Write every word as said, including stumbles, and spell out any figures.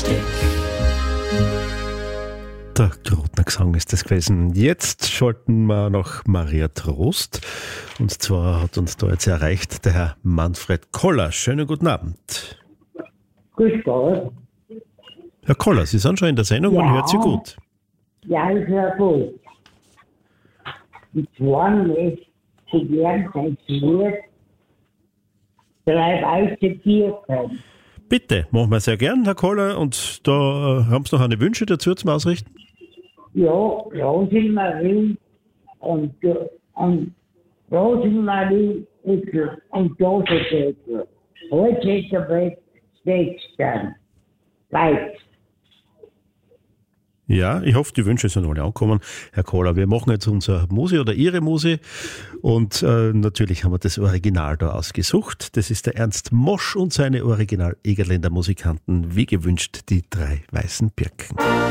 Stück. Der Grotner Gesang ist das gewesen. Jetzt schalten wir nach Maria Trost. Und zwar hat uns da jetzt erreicht der Herr Manfred Koller. Schönen guten Abend. Grüß Gott. Herr Koller, Sie sind schon in der Sendung, Ja. man hört Sie gut. Ja, ist ja gut. Und zwar möchte ich gern sein Lied Drei weiße Birken. Bitte, machen wir sehr gern, Herr Koller. Und da äh, haben Sie noch eine Wünsche dazu zum Ausrichten? Ja, Rosemarie und, und Rosemarie und Dosenböckel. Heute ist der Weg Stechstein. Weit. Ja, ich hoffe, die Wünsche sind alle angekommen. Herr Koller, wir machen jetzt unser Musi oder Ihre Musi. Und äh, natürlich haben wir das Original da ausgesucht. Das ist der Ernst Mosch und seine Original-Egerländer Musikanten, wie gewünscht, die drei weißen Birken.